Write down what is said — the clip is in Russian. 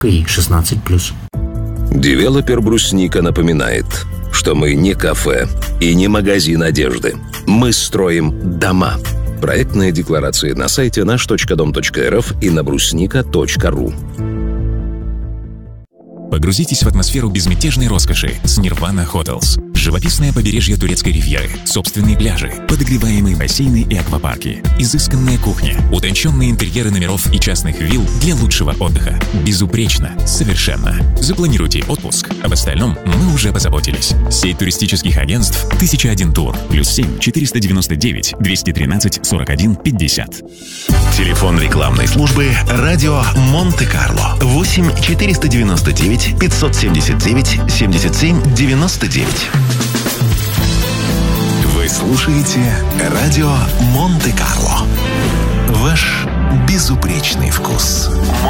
КАИ 16+. Девелопер «Брусника» напоминает, что мы не кафе и не магазин одежды. Мы строим дома. Проектные декларации на сайте наш.дом.рф и на брусника.ру. Погрузитесь в атмосферу безмятежной роскоши с Nirvana Hotels. Живописное побережье турецкой ривьеры, собственные пляжи, подогреваемые бассейны и аквапарки, изысканная кухня, утонченные интерьеры номеров и частных вилл для лучшего отдыха. Безупречно, совершенно. Запланируйте отпуск. Об остальном мы уже позаботились. Сеть туристических агентств 1001 тур. +7 499 213 41 50. Телефон рекламной службы «Радио Монте-Карло» 8 499 579 77 99. Вы слушаете «Радио Монте-Карло». Ваш безупречный вкус.